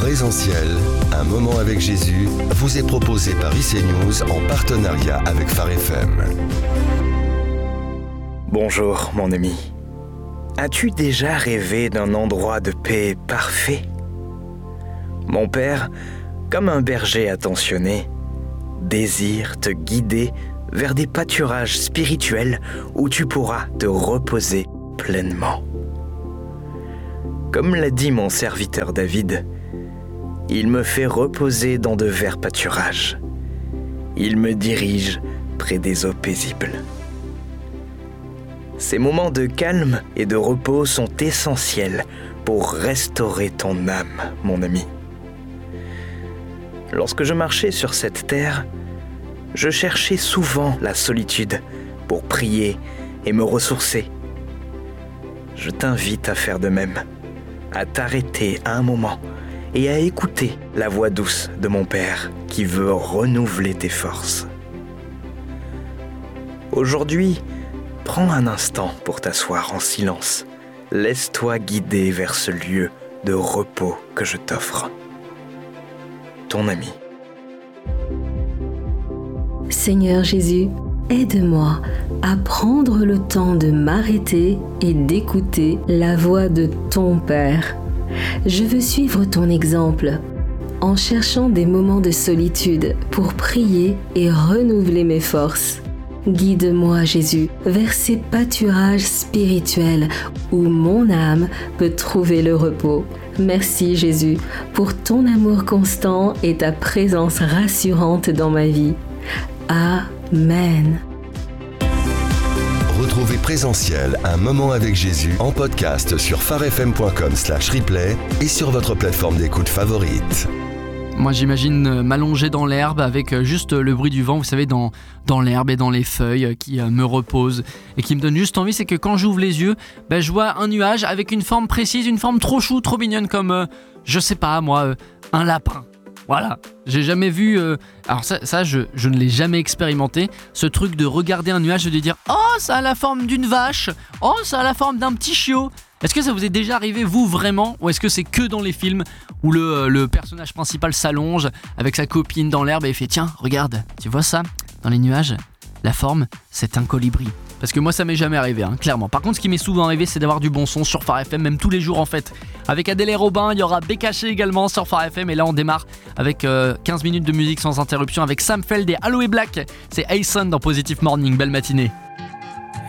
Présentiel, un moment avec Jésus, vous est proposé par IC News en partenariat avec Phare FM. Bonjour mon ami. As-tu déjà rêvé d'un endroit de paix parfait ? Mon père, comme un berger attentionné, désire te guider vers des pâturages spirituels où tu pourras te reposer pleinement. Comme l'a dit mon serviteur David, il me fait reposer dans de verts pâturages. Il me dirige près des eaux paisibles. Ces moments de calme et de repos sont essentiels pour restaurer ton âme, mon ami. Lorsque je marchais sur cette terre, je cherchais souvent la solitude pour prier et me ressourcer. Je t'invite à faire de même, à t'arrêter un moment et à écouter la voix douce de mon Père qui veut renouveler tes forces. Aujourd'hui, prends un instant pour t'asseoir en silence. Laisse-toi guider vers ce lieu de repos que je t'offre. Ton ami. Seigneur Jésus, aide-moi à prendre le temps de m'arrêter et d'écouter la voix de ton Père. Je veux suivre ton exemple en cherchant des moments de solitude pour prier et renouveler mes forces. Guide-moi, Jésus, vers ces pâturages spirituels où mon âme peut trouver le repos. Merci, Jésus, pour ton amour constant et ta présence rassurante dans ma vie. Amen. Retrouvez Présentiel, un moment avec Jésus en podcast sur pharefm.com/replay et sur votre plateforme d'écoute favorite. Moi j'imagine m'allonger dans l'herbe avec juste le bruit du vent, vous savez, dans l'herbe et dans les feuilles qui me reposent et qui me donne juste envie. C'est que quand j'ouvre les yeux, je vois un nuage avec une forme précise, une forme trop chou, trop mignonne comme, je sais pas moi, un lapin. Voilà, j'ai jamais vu, alors ça je ne l'ai jamais expérimenté, ce truc de regarder un nuage et de dire « Oh, ça a la forme d'une vache, oh, ça a la forme d'un petit chiot ». Est-ce que ça vous est déjà arrivé, vous, vraiment ? Ou est-ce que c'est que dans les films où le personnage principal s'allonge avec sa copine dans l'herbe et fait « Tiens, regarde, tu vois ça ? Dans les nuages, la forme, c'est un colibri ». Parce que moi ça m'est jamais arrivé, clairement. Par contre, ce qui m'est souvent arrivé, c'est d'avoir du bon son sur Phare FM, même tous les jours en fait. Avec Adèle et Robin, il y aura BKC également sur Phare FM. Et là on démarre avec 15 minutes de musique sans interruption avec Sam Feld et Aloe Black. C'est Ayson dans Positive Morning, belle matinée.